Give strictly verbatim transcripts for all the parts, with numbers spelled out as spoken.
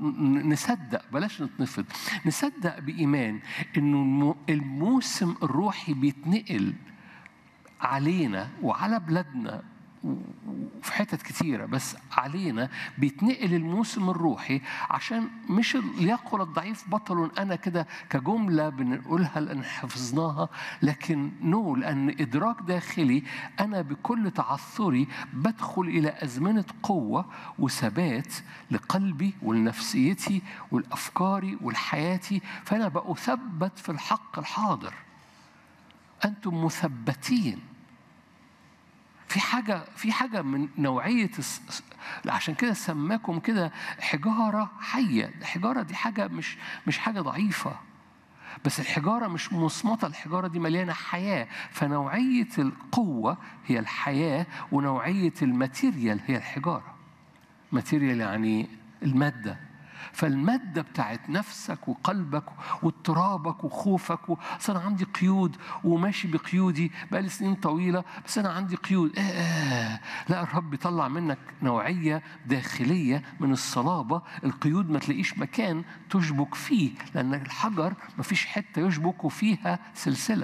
نصدق، بلاش نتنفض، نصدق بإيمان إنه الموسم الروحي بيتنقل علينا وعلى بلادنا وفي حتت كتيرة، بس علينا بيتنقل الموسم الروحي عشان مش ليقل الضعيف بطل أنا كده كجملة بنقولها لأن حفظناها، لكن نو، لأن إدراك داخلي أنا بكل تعثري بدخل إلى أزمنة قوة وثبات لقلبي ولنفسيتي والأفكاري والحياتي، فأنا بأثبت في الحق الحاضر. أنتم مثبتين في حاجة في حاجة من نوعية، عشان كده سماكم كده حجارة حية. الحجارة دي حاجة مش مش حاجة ضعيفة، بس الحجارة مش مصمتة، الحجارة دي مليانة حياة. فنوعية القوة هي الحياة، ونوعية الماتيريال هي الحجارة. ماتيريال يعني المادة، فالمادة بتاعت نفسك وقلبك واضطرابك وخوفك و... أصل أنا عندي قيود وماشي بقيودي بقالي سنين طويلة، بس أنا عندي قيود. آه آه. لا، الرب يطلع منك نوعية داخلية من الصلابة. القيود ما تلاقيش مكان تشبك فيه، لأن الحجر ما فيش حتة يشبك فيها سلسلة.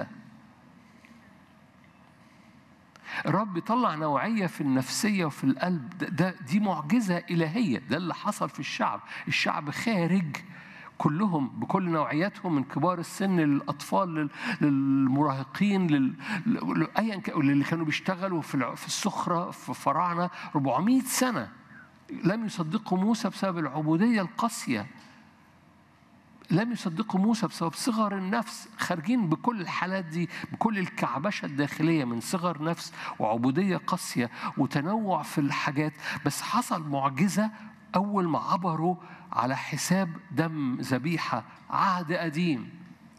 الرب يطلع نوعية في النفسية وفي القلب. ده, ده دي معجزة إلهية. ده اللي حصل في الشعب. الشعب خارج كلهم بكل نوعياتهم، من كبار السن للأطفال للمراهقين لل... أيا اللي كانوا بيشتغلوا في في الصخرة في فراعنة أربعمائة سنة لم يصدقوا موسى بسبب العبودية القاسية، لم يصدقوا موسى بسبب صغر النفس. خارجين بكل الحالات دي، بكل الكعبشة الداخلية من صغر نفس وعبودية قاسية وتنوع في الحاجات. بس حصل معجزة أول ما عبروا على حساب دم ذبيحة عهد قديم.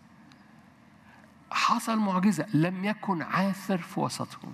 حصل معجزة، لم يكن عاثر في وسطهم.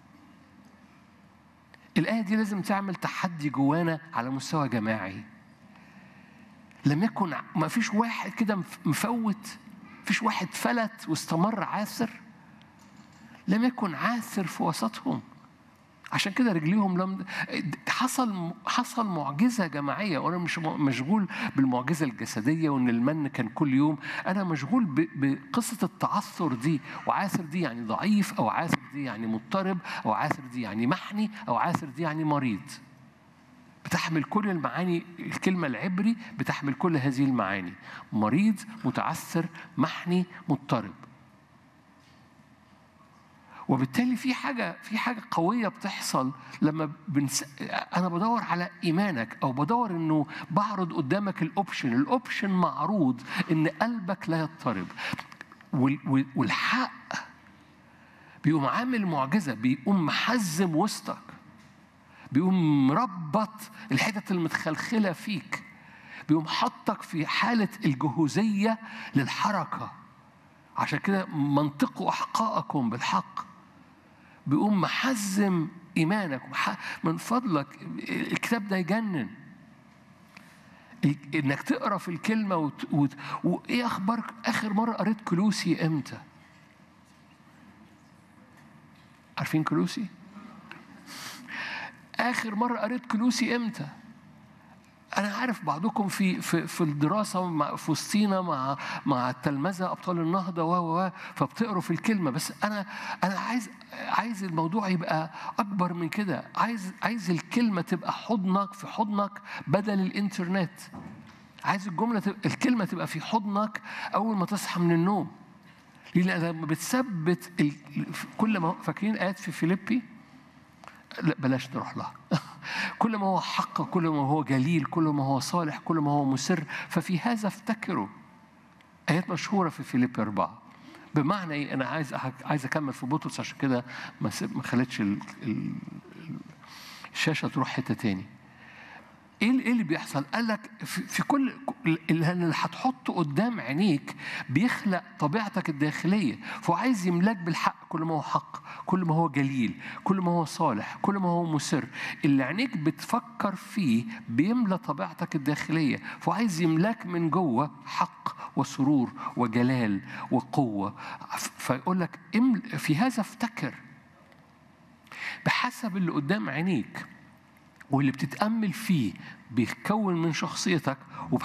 الآية دي لازم تعمل تحدي جوانا على مستوى جماعي. لم يكن، ما فيش واحد كده مفوت، فيش واحد فلت واستمر عاثر. لم يكن عاثر في وسطهم. عشان كده رجليهم لم حصل حصل معجزة جماعية. وأنا مش مشغول بالمعجزة الجسدية وإن المن كان كل يوم، أنا مشغول بقصة التعثر دي. وعاثر دي يعني ضعيف، أو عاثر دي يعني مضطرب، أو عاثر دي يعني محني، أو عاثر دي يعني مريض. بتحمل كل المعاني. الكلمة العبري بتحمل كل هذه المعاني: مريض، متعثر، محني، مضطرب. وبالتالي في حاجة في حاجة قوية بتحصل لما بنس... أنا بدور على إيمانك، أو بدور إنه بعرض قدامك الأوبشن. الأوبشن معروض إن قلبك لا يضطرب. وال... والحق بيقوم عامل معجزة، بيقوم محزم وسطك، بيقوم مربط الحتت المتخلخلة فيك، بيقوم حطك في حالة الجهوزية للحركة. عشان كده منطقوا أحقاءكم بالحق. بيقوم محزم إيمانك. من فضلك، الكتاب ده يجنن. إنك تقرأ في الكلمة وت... وت... وإيه أخبارك؟ آخر مرة قريت كلوسي إمتى؟ عارفين كلوسي؟ آخر مرة قريت كلوسي إمتى؟ أنا عارف بعضكم في في في الدراسة مع في وسطينا مع مع التلمذة أبطال النهضة و و فبتقروا في الكلمة. بس أنا أنا عايز عايز الموضوع يبقى أكبر من كده. عايز عايز الكلمة تبقى حضنك في حضنك بدل الإنترنت. عايز الجملة تبقى الكلمة تبقى في حضنك أول ما تصحى من النوم. لأن لما بتثبت ال... كل ما فاكرين آيات في فيليبي، لا بلاش نروح لها. كل ما هو حق، كل ما هو جليل، كل ما هو صالح، كل ما هو مسر، ففي هذا افتكروا. آيات مشهورة في فيليبي أربعة. بمعنى إيه؟ أنا عايز عايز أكمل في بطرس، عشان كده ما ما خلتش الشاشة تروح حتة تاني. ايه اللي بيحصل؟ قال لك في كل اللي هتحطه قدام عينيك بيخلق طبيعتك الداخليه. فهو عايز يملاك بالحق، كل ما هو حق، كل ما هو جليل، كل ما هو صالح، كل ما هو مسر. اللي عينيك بتفكر فيه بيملى طبيعتك الداخليه. فهو عايز يملاك من جوه حق وسرور وجلال وقوه. فيقول لك في هذا افتكر، بحسب اللي قدام عينيك. واللي بتتأمل فيه بيتكون من شخصيتك.